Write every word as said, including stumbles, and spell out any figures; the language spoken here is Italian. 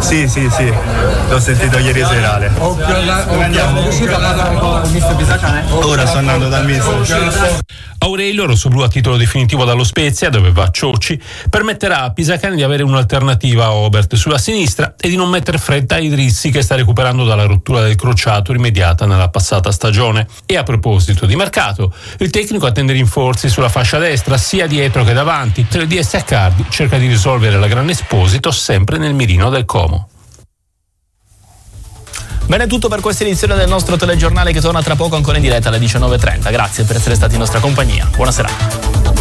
Sì, sì, sì, l'ho sentito ieri sera. Ale. Ora sto andando dal mister. Aurelio, rossoblu a titolo definitivo dallo Spezia, dove va Ciocci, permetterà a Pisacane di avere un'alternativa a Obert sulla sinistra e di non mettere fretta a Idrissi, che sta recuperando dalla rottura del crociato rimediata nella passata stagione. E a proposito di mercato, il tecnico attende rinforzi sulla fascia destra, sia dietro che davanti. tre D S Accardi cerca di risolvere la Gran Esposito sempre nel mirino del Como. Bene, tutto per questa edizione del nostro telegiornale che torna tra poco ancora in diretta alle diciannove e trenta. Grazie per essere stati in nostra compagnia. Buona serata.